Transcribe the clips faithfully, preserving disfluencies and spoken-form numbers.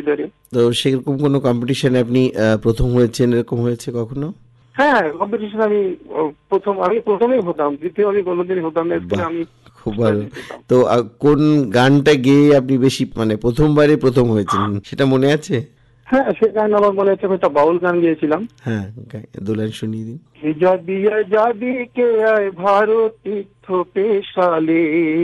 ভিতরে। তো সেরকম কোনো কম্পিটিশনে আপনি আহ, প্রথম হয়েছেন, এরকম হয়েছে কখনো? হ্যাঁ, কম্পিটিশন আমি ও, প্রথম আমি প্রথমেই হতাম, দ্বিতীয় আমি কোনোদিনই হতাম না। স্কুলে বাহ, আমি খুব ফার্স্ট ভালো। হতাম। তো আহ, কোন গানটা গেয়ে আপনি বেশি মানে প্রথমবারে প্রথম হয়েছেন সেটা মনে আছে? হ্যাঁ, সে গান আমার মনে হচ্ছে, আমি একটা বাউল গান গিয়েছিলাম। হ্যাঁ, গাই- দোলেন শুনিয়ে দিন। আজাদি আজাদি কে আয় ভারত তীর্থ পেশালে,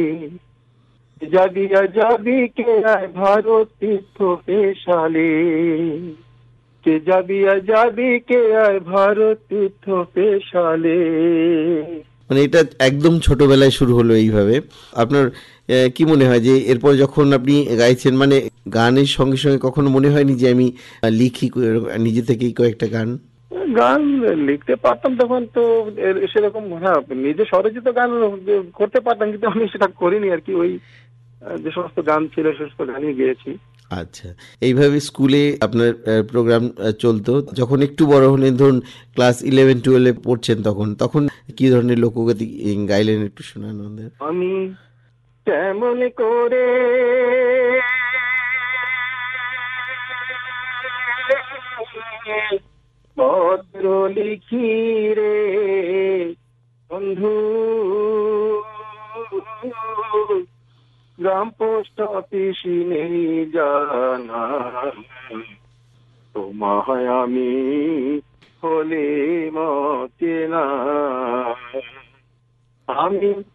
আজাদি আজাদি কে আয় ভারত তীর্থ পেশালে, কে যাবি আজাদি কে আয় ভারত তীর্থ পেশালে। মানে এটা একদম ছোটবেলায় শুরু হলো এইভাবে আপনার। আহ, কি মনে হয় যে এরপর যখন আপনি গাইছেন, মানে গানের সঙ্গে সঙ্গে কখনো মনে হয়নি যে আমি আহ, লিখি কো- নিজে থেকেই কয়েকটা গান? গান লিখতে পারতাম তখন তো, এর- সেরকম, হ্যাঁ, নিজে স্বরচিত গান করতে পারতাম, কিন্তু আমি সেটা করিনি আর কি। ওই আহ, যে সমস্ত গান ছিল সে সমস্ত গানই গেয়েছি। আচ্ছা, এইভাবে স্কুলে আপনার প্রোগ্রাম চলতো। যখন একটু বড় হলেন, ধরুন ক্লাস ইলেভেন টুয়েলভে পড়ছেন, তখন তখন কি ধরনের লোকগীতি গাইলেন, একটু শোনান আমাদের। আমি কেমন করে পত্র লিখি রে বন্ধু, গ্রাম পোস্ট অফিস নেই জানা, তোমায় আমি হলে মতে না। আমি